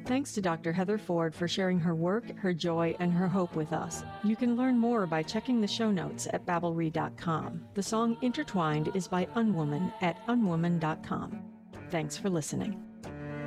Thanks to Dr. Heather Ford for sharing her work, her joy, and her hope with us. You can learn more by checking the show notes at babbelry.com. The song Intertwined is by Unwoman at unwoman.com. Thanks for listening.